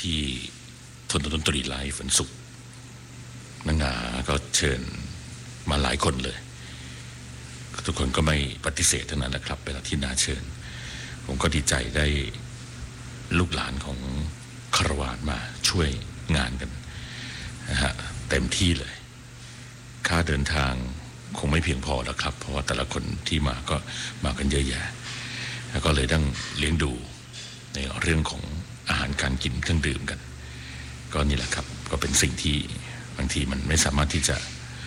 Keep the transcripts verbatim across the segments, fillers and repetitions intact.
ที่ทนดนตรีไลฟ์วันศุกร์นางงาก็เชิญมาหลายคนเลยทุกคนก็ไม่ปฏิเสธทั้งนั้นนะครับเวลาที่นาเชิญผมก็ดีใจได้ลูกหลานของคารวานมาช่วยงานกันนะฮะเต็มที่เลยค่าเดินทางคงไม่เพียงพอแล้วครับเพราะว่าแต่ละคนที่มาก็มากันเยอะแยะแล้วก็เลยต้องเลี้ยงดูในเรื่องของอาหารการกินเครื่องดื่มกันก็นี่แหละครับก็เป็นสิ่งที่บางทีมันไม่สามารถที่จะ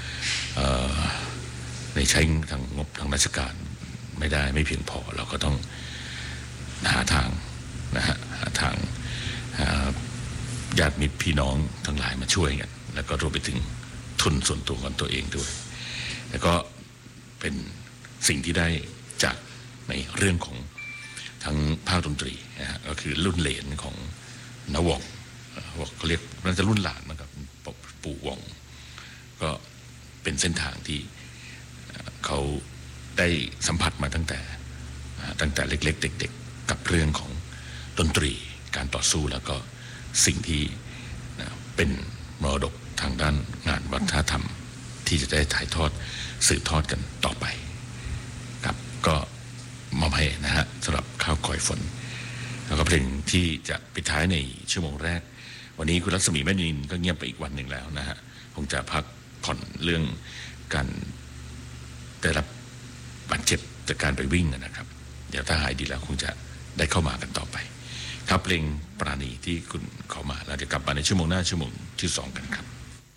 ในใช้ทางงบทางราชการไม่ได้ไม่เพียงพอเราก็ต้องหาทางนะฮะหาทางญาติมิตรพี่น้องทั้งหลายมาช่วยกันแล้วก็รวมไปถึงทุนส่วนตัวของตัวเองด้วยแล้วก็เป็นสิ่งที่ได้จากในเรื่องของทั้งภาคดนตรีนะฮะก็คือรุ่นเหลนของนวงเขาเรียกน่าจะรุ่นหลานนะครับปู่วงก็เป็นเส้นทางที่เขาได้สัมผัสมาตั้งแต่ตั้งแต่เล็กๆเด็กๆกับเรื่องของดนตรีการต่อสู้แล้วก็สิ่งที่เป็นมรดกทางด้านงานวัฒนธรรมที่จะได้ถ่ายทอดสืบทอดกันต่อไปครับก็มอบให้นะฮะสำหรับข้าวก่อยฝนแล้วก็เพลงที่จะปิดท้ายในชั่วโมงแรกวันนี้คุณรัศมีแม่นินก็เงียบไปอีกวันหนึ่งแล้วนะฮะคงจะพักผ่อนเรื่องการได้รับบาดเจ็บจากการไปวิ่งนะครับเดี๋ยวถ้าหายดีแล้วคงจะได้เข้ามากันต่อไปครับเพลงปราณีที่คุณเข้ามาแล้วเดี๋ยวกลับมาในชั่วโมงหน้าชั่วโมงที่สองกันครับ